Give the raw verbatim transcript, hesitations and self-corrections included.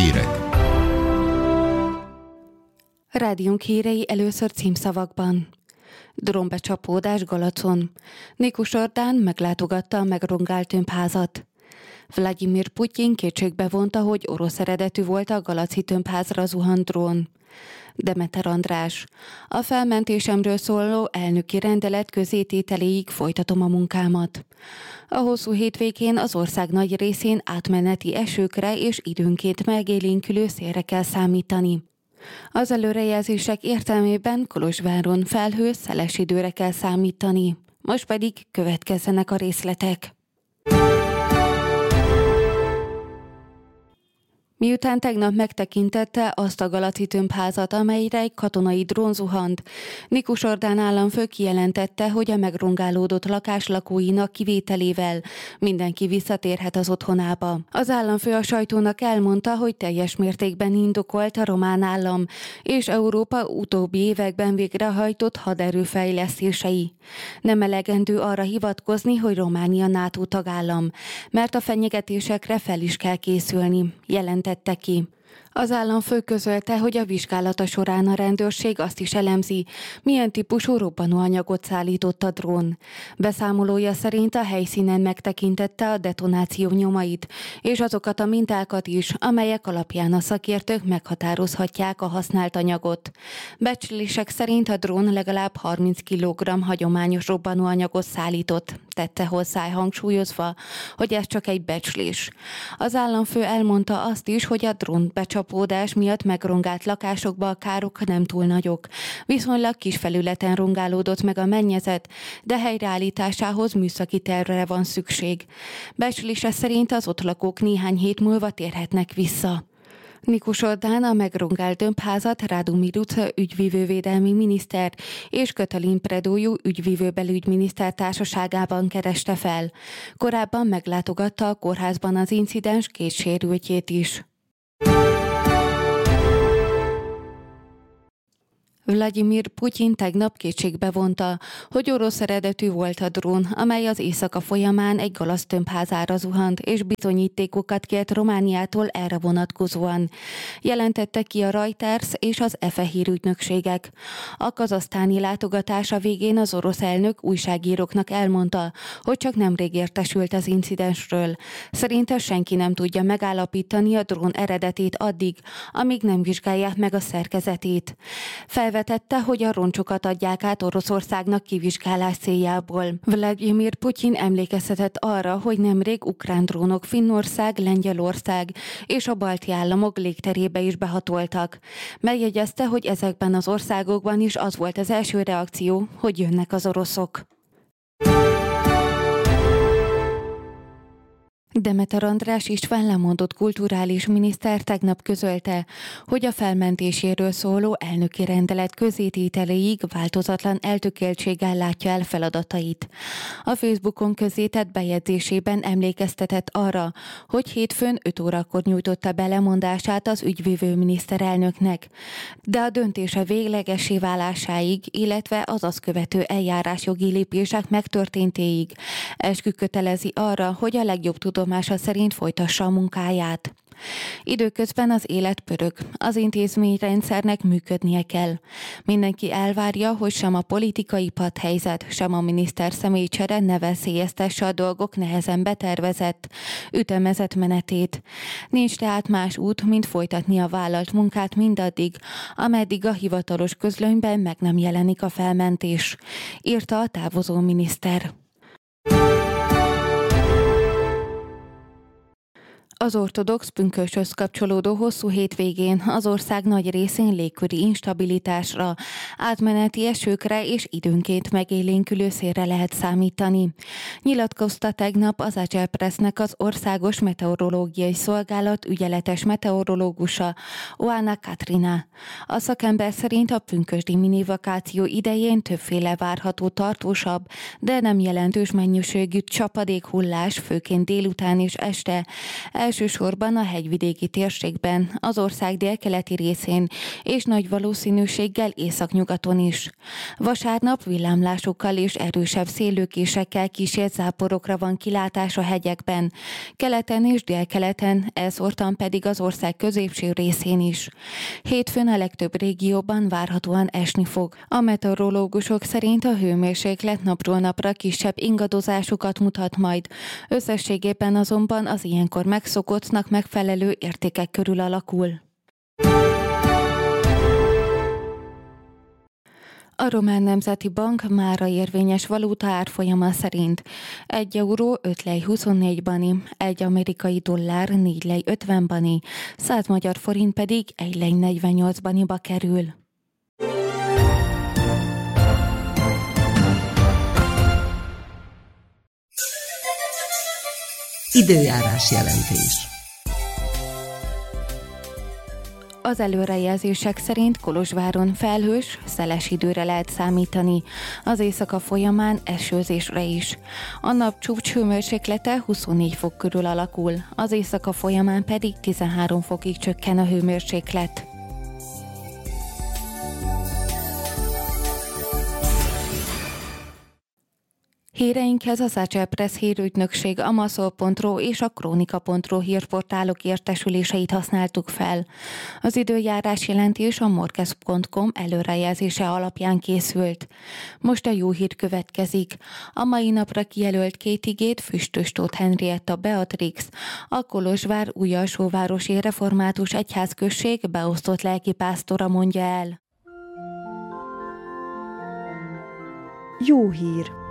Hírek. Rádiónk hírei először címszavakban. Drónbecsapódás Galacon. Nikus Orbán meglátogatta a megrongált tömbházat. Vladimir Putyin kétségbe vonta, hogy orosz eredetű volt a galaci tömbházra zuhant drón. Demeter András. A felmentésemről szóló elnöki rendelet közétételéig folytatom a munkámat. A hosszú hétvégén az ország nagy részén átmeneti esőkre és időnként megélénkülő szélre kell számítani. Az előrejelzések értelmében Kolozsváron felhő, szeles időre kell számítani. Most pedig következzenek a részletek. Miután tegnap megtekintette azt a galaci tömbházat, amelyre egy katonai drón zuhant, Nikus Orbán államfő kijelentette, hogy a megrongálódott lakás lakóinak kivételével mindenki visszatérhet az otthonába. Az államfő a sajtónak elmondta, hogy teljes mértékben indokolt a román állam és Európa utóbbi években végrehajtott haderőfejlesztései. Nem elegendő arra hivatkozni, hogy Románia NATO tagállam, mert a fenyegetésekre fel is kell készülni, jelentette ki. Az államfő közölte, hogy a vizsgálata során a rendőrség azt is elemzi, milyen típusú robbanóanyagot szállított a drón. Beszámolója szerint a helyszínen megtekintette a detonáció nyomait, és azokat a mintákat is, amelyek alapján a szakértők meghatározhatják a használt anyagot. Becslések szerint a drón legalább harminc kilogramm hagyományos robbanóanyagot szállított, tette hozzá, hangsúlyozva, hogy ez csak egy becslés. Az államfő elmondta azt is, hogy a drón becsapódás miatt megrongált lakásokba a károk nem túl nagyok. Viszonylag kis felületen rongálódott meg a mennyezet, de helyreállításához műszaki tervre van szükség. Becslése szerint az ott lakók néhány hét múlva térhetnek vissza. Nikus Orbán a megrongált tömbházat Radomir utca ügyvívővédelmi miniszter és Katalin Predójú ügyvívő belügyminiszter társaságában kereste fel. Korábban meglátogatta a kórházban az incidens két sérültjét is. Vladimir Putyin tegnap kétségbe vonta, hogy orosz eredetű volt a drón, amely az éjszaka folyamán egy galac tömbházára zuhant, és bizonyítékokat kért Romániától erre vonatkozóan. Jelentette ki a Reuters és az e fe hírügynökségek. A kazahsztáni látogatása végén az orosz elnök újságíróknak elmondta, hogy csak nemrég értesült az incidensről. Szerinte senki nem tudja megállapítani a drón eredetét addig, amíg nem vizsgálják meg a szerkezetét. Felvetette, hogy a roncsokat adják át Oroszországnak kivizsgálás céljából. Vladimir Putyin emlékeztetett arra, hogy nemrég ukrán drónok Finnország, Lengyelország és a balti államok légterébe is behatoltak. Megjegyezte, hogy ezekben az országokban is az volt az első reakció, hogy jönnek az oroszok. Demeter András István lemondott kulturális miniszter tegnap közölte, hogy a felmentéséről szóló elnöki rendelet közétételéig változatlan eltökéltséggel látja el feladatait. A Facebookon közzétett bejegyzésében emlékeztetett arra, hogy hétfőn öt órakor nyújtotta be lemondását az ügyvívő miniszterelnöknek, de a döntése véglegessé válásáig, illetve az azt követő eljárásjogi lépések megtörténtéig eskü kötelezi arra, hogy a legjobb tudomása szerint folytassa a munkáját. Időközben az élet pörög, az intézményrendszernek működnie kell. Mindenki elvárja, hogy sem a politikai padhelyzet, sem a miniszter személycsere ne veszélyeztesse a dolgok nehezen betervezett, ütemezett menetét. Nincs tehát más út, mint folytatni a vállalt munkát mindaddig, ameddig a hivatalos közlönyben meg nem jelenik a felmentés, írta a távozó miniszter. Az ortodox pünköshöz kapcsolódó hosszú hétvégén az ország nagy részén légköri instabilitásra, átmeneti esőkre és időnként megélénkülő szélre lehet számítani. Nyilatkozta tegnap az Acelpressnek az Országos Meteorológiai Szolgálat ügyeletes meteorológusa, Oana Katrina. A szakember szerint a pünkösdi minivakáció idején többféle várható tartósabb, de nem jelentős mennyiségű csapadékhullás, főként délután és este, Elsősorban a hegyvidéki térségben, az ország délkeleti részén és nagy valószínűséggel északnyugaton is. Vasárnap villámlásokkal és erősebb széllökésekkel kísért záporokra van kilátás a hegyekben, keleten és délkeleten, elszórtan pedig az ország középső részén is. Hétfőn a legtöbb régióban várhatóan esni fog. A meteorológusok szerint a hőmérséklet napról napra kisebb ingadozásokat mutat majd. Összességében azonban az ilyenkor megszokottnak megfelelő értékek körül alakul. A Román Nemzeti Bank mára érvényes valuta árfolyama szerint egy euró öt lej huszonnégy bani, egy amerikai dollár négy lej ötven bani, száz magyar forint pedig egy lej negyvennyolc baniba kerül. Időjárás jelentés. Az előrejelzések szerint Kolozsváron felhős, szeles időre lehet számítani, az éjszaka folyamán esőzésre is. A nap csúcshőmérséklete huszonnégy fok körül alakul, az éjszaka folyamán pedig tizenhárom fokig csökken a hőmérséklet. Híreinkhez az Ácsel Press hírügynökség, a maszol pont ro és a krónika pont ro hírportálok értesüléseit használtuk fel. Az időjárás jelentés a morkez pont com előrejelzése alapján készült. Most a jó hír következik. A mai napra kijelölt két igét Füstös Tóth Henrietta Beatrix, a Kolozsvár Újalsóvárosi Református Egyházközség beosztott lelkipásztora mondja el. Jó hír!